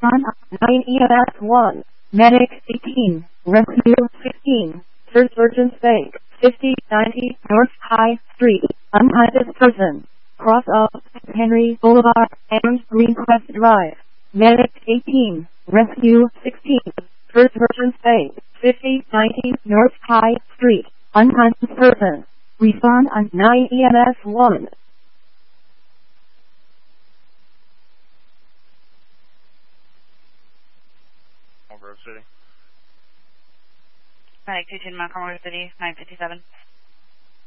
Respond 9 EMS 1. Medic 18. Rescue 16. First Urgent Bank 5090 North High Street. Unconscious person. Cross of Henry Boulevard and Greencrest Drive. Medic 18. Rescue 16. First Urgent Bank 5090 North High Street. Unconscious person. Respond on 9 EMS 1. Grove City. Medic 22 Mount Carmel City, 957.